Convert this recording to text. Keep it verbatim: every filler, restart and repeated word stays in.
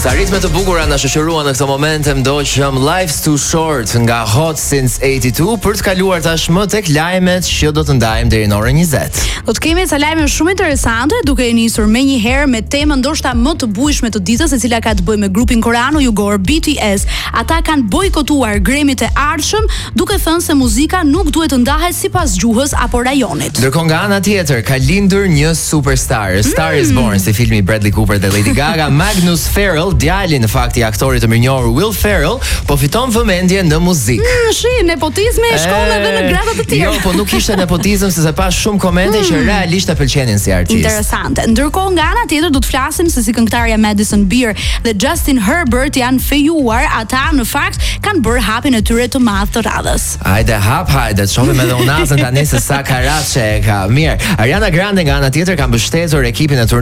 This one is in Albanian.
Sa ritme të bukura na shoqëruan në këtë moment e ndoqëm Life's Too Short nga Hot Since eighty-two për të kaluar tashmë tek lajmet që do të ndajmë deri në orën njëzet. Do të kemi ca lajme shumë interesante, duke nisur menjëherë me temën ndoshta më të bujshme të ditës, e cila ka të bëjë me grupin koreano-jugor B T S. Ata kanë bojkotuar Grammy-t e ardhshëm, duke thënë se muzika nuk duhet të ndahet sipas gjuhës apo rajonit. Ndërkohë nga ana tjetër ka lindur një superstar. A Star is Born, si filmi Bradley Cooper dhe Lady Gaga. Magnus Ferrell, djali në fakt i aktorit të mirënjohur Will Ferrell, po fiton vëmendje në muzikë. Mm, shi, nepotizmi e shkon edhe në grada të tjera. Jo, po nuk ishte nepotizëm, sepse pa shumë komente mm. që realisht e pëlqenin si artist. Interesante. Ndërkohë nga ana tjetër do të flasim se si këngëtarja Madison Beer dhe Justin Herbert janë fejuar, ata në fakt kanë bërë hapin e tyre të madh të radhës. Hajde hap, hajde, të shohim edhe unazën tani se sa karaçe e ka. Mirë, Ariana Grande nga ana tjetër ka mbështetur ekipin e